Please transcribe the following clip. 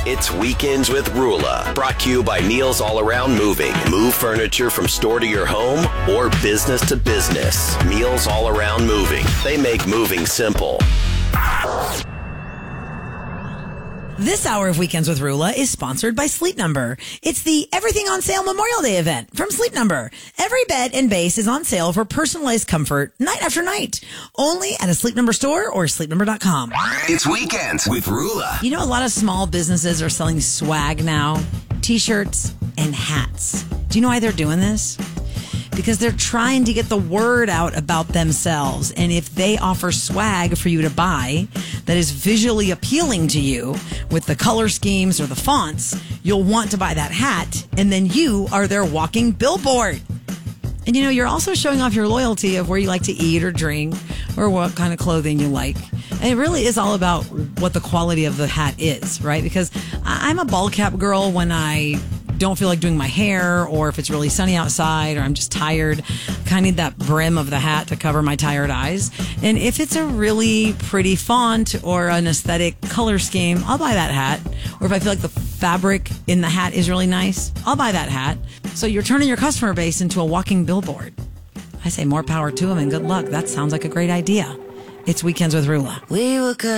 It's Weekends with Rula, brought to you by Neil's All Around Moving. Move furniture from store to your home or business to business. Neil's All Around Moving. They make moving simple. This hour of Weekends with Rula is sponsored by Sleep Number. It's the Everything on Sale Memorial Day event from Sleep Number. Every bed and base is on sale for personalized comfort night after night. Only at a Sleep Number store or sleepnumber.com. It's Weekends with Rula. You know, a lot of small businesses are selling swag now, t-shirts and hats. Do you know why they're doing this? Because they're trying to get the word out about themselves. And if they offer swag for you to buy that is visually appealing to you with the color schemes or the fonts, you'll want to buy that hat. And then you are their walking billboard. And you know, you're also showing off your loyalty of where you like to eat or drink or what kind of clothing you like. And it really is all about what the quality of the hat is, right? Because I'm a ball cap girl when I don't feel like doing my hair, or if it's really sunny outside, or I'm just tired. Kind of need that brim of the hat to cover my tired eyes. And if it's a really pretty font or an aesthetic color scheme, I'll buy that hat. Or if I feel like the fabric in the hat is really nice, I'll buy that hat. So you're turning your customer base into a walking billboard. I say more power to them and good luck. That sounds like a great idea. It's Weekends with Rula. We were good.